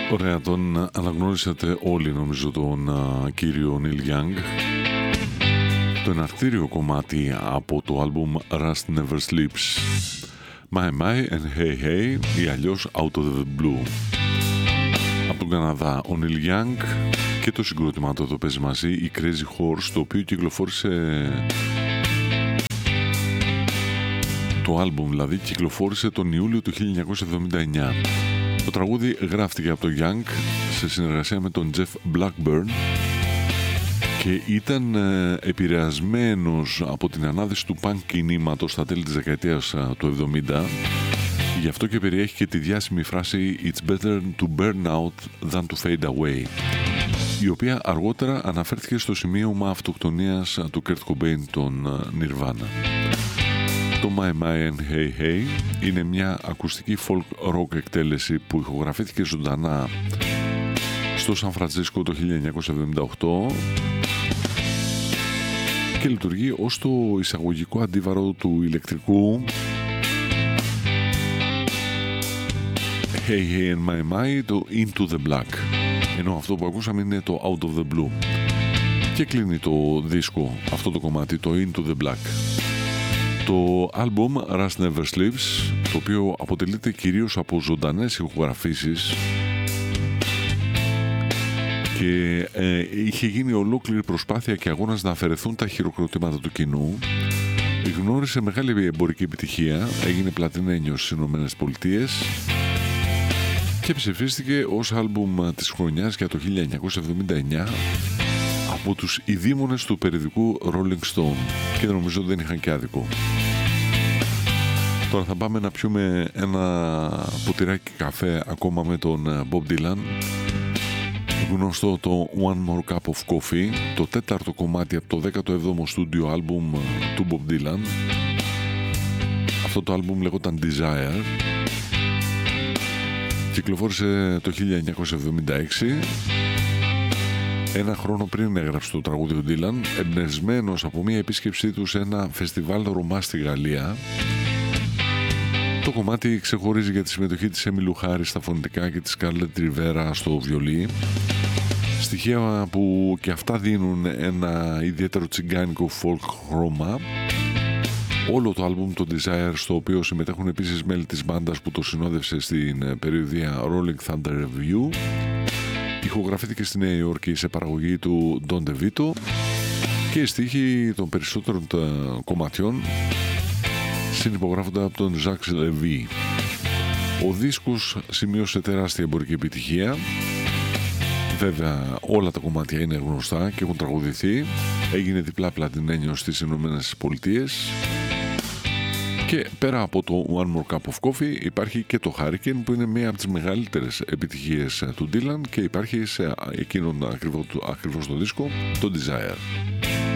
Ωραία, τον αναγνώρισατε όλοι νομίζω τον κύριο Neil Young. Το εναρκτήριο κομμάτι από το άλμπουμ Rust Never Sleeps, My My and Hey Hey ή αλλιώς Out of the Blue. Από τον Καναδά ο Neil Young και το συγκρότημα του εδώ παίζει μαζί, η Crazy Horse, το οποίο κυκλοφόρησε... Το άλμπουμ δηλαδή κυκλοφόρησε τον Ιούλιο του 1979. Το τραγούδι γράφτηκε από τον Young σε συνεργασία με τον Jeff Blackburn και ήταν επηρεασμένος από την ανάδυση του punk κινήματος στα τέλη της δεκαετίας του 70. Γι' αυτό και περιέχει και τη διάσημη φράση «It's better to burn out than to fade away», η οποία αργότερα αναφέρθηκε στο σημείωμα αυτοκτονίας του Kurt Cobain των Nirvana. Το My My and Hey Hey είναι μια ακουστική folk rock εκτέλεση που ηχογραφήθηκε ζωντανά στο Σαν Φρανσίσκο το 1978 και λειτουργεί ως το εισαγωγικό αντίβαρο του ηλεκτρικού Hey Hey and My My, το Into the Black, ενώ αυτό που ακούσαμε είναι το Out of the Blue. Και κλείνει το δίσκο αυτό το κομμάτι, το Into the Black. Το άλμπουμ Rust Never Sleeps, το οποίο αποτελείται κυρίως από ζωντανές ηχογραφήσεις και είχε γίνει ολόκληρη προσπάθεια και αγώνας να αφαιρεθούν τα χειροκροτήματα του κοινού, γνώρισε μεγάλη εμπορική επιτυχία, έγινε πλατινένιο στις Ηνωμένες Πολιτείες και ψηφίστηκε ως άλμπουμ της χρονιάς για το 1979 από τους ειδήμονες του περιοδικού Rolling Stone και νομίζω δεν είχαν και άδικο. Τώρα θα πάμε να πιούμε ένα ποτηράκι καφέ ακόμα με τον Bob Dylan, γνωστό το One More Cup of Coffee, το τέταρτο κομμάτι από το 17ο στούντιο άλμπουμ του Bob Dylan. Αυτό το άλμπουμ λεγόταν Desire, κυκλοφόρησε το 1976, ένα χρόνο πριν έγραψε το τραγούδι του Dylan, εμπνευσμένος από μια επίσκεψή του σε ένα φεστιβάλ Ρωμά στη Γαλλία. Το κομμάτι ξεχωρίζει για τη συμμετοχή της Έμιλου Χάρη στα φωνητικά και της Scarlett Rivera στο βιολί, στοιχεία που και αυτά δίνουν ένα ιδιαίτερο τσιγκάνικο folk χρώμα. Όλο το άλμπουμ το Desire, στο οποίο συμμετέχουν επίσης μέλη της μπάντας που το συνόδευσε στην περιοδία Rolling Thunder Review, ηχογραφήθηκε στη Νέα Υόρκη σε παραγωγή του Don DeVito και οι στίχοι των περισσότερων κομματιών συνυπογράφονται από τον Jacques Levy. Ο δίσκος σημείωσε τεράστια εμπορική επιτυχία. Βέβαια όλα τα κομμάτια είναι γνωστά και έχουν τραγουδηθεί. Έγινε διπλά πλατινένιο στις Ηνωμένες Πολιτείες. Και πέρα από το One More Cup of Coffee υπάρχει και το Hurricane, που είναι μία από τις μεγαλύτερες επιτυχίες του Dylan και υπάρχει σε εκείνον ακριβώς το δίσκο, το Desire.